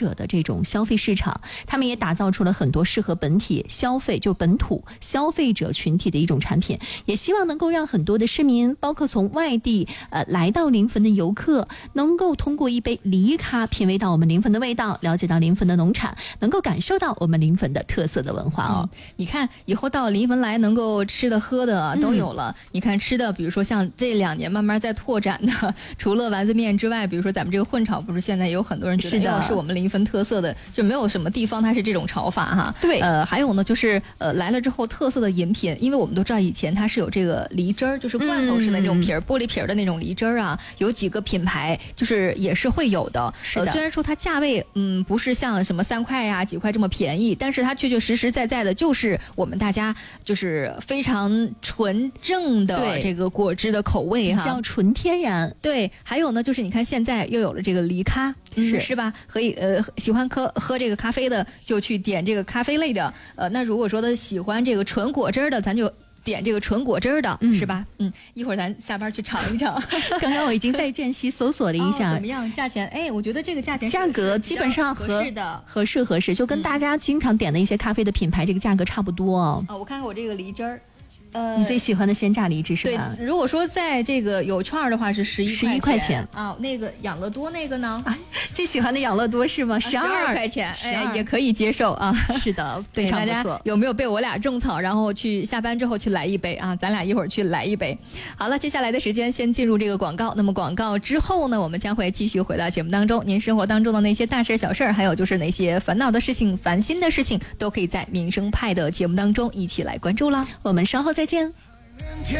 者的这种消费市场，他们也打造出了很多适合本土消费者群体的一种产品，也希望能够让很多的市民，包括从外地来到临汾的游客，能够通过一杯梨咖品味到我们临汾的味道，了解到临汾的农产，能够感受到我们临汾的特色的文化哦。 你看以后到临汾来，能够吃的喝的都有了。你看吃的，比如说像这2年慢慢在拓展的，除了丸子面之外，比如说咱们这个混炒，不是现在也有很多人觉得是我们临汾特色的，就没有什么地方它是这种炒法哈。 对， 还有呢，就是来了之后特色的饮品，因为我们都知道以前它是有这个梨汁儿，就是罐头式的那种皮儿，玻璃皮儿的那种梨汁儿啊，有几个品牌就是也是会有的。 是的， 虽然说它价位不是像什么3块呀、几块这么便宜，但是它确确实实在在的就是我们大家就是非常纯正的这个果汁的口味哈， 比较纯天然。 对，还有呢，就是你看现在又有了这个梨咖，是吧？喜欢喝这个咖啡的就去点这个咖啡类的，那如果说的喜欢这个纯果汁的，咱就点这个纯果汁的，是吧？一会儿咱下班去尝一尝。 刚刚我已经在间隙搜索了一下， 怎么样？价钱？哎，我觉得这个价格基本上合适，就跟大家经常点的一些咖啡的品牌这个价格差不多哦。 我看看我这个梨汁儿。 你最喜欢的鲜榨梨汁是吧？ 对，如果说在这个有券的话是11 块钱啊。那个养乐多那个呢？ 最喜欢的养乐多是吗？12 块钱，也可以接受啊。 是的， 对， 非常不错。 大家有没有被我俩种草，然后去下班之后去来一杯啊？咱俩一会儿去来一杯。好了，接下来的时间先进入这个广告。那么广告之后呢，我们将会继续回到节目当中。您生活当中的那些大事小事，还有就是那些烦恼的事情、烦心的事情，都可以在民生派的节目当中一起来关注了。 我们稍后再见。